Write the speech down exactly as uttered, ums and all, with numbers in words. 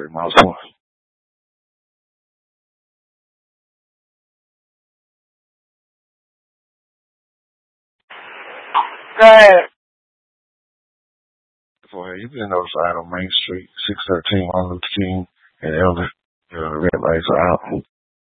thirty miles an hour. Go ahead. Go ahead. You've been notified on Main Street, six thirteen Martin Luther King and Elder. Uh, red lights are out.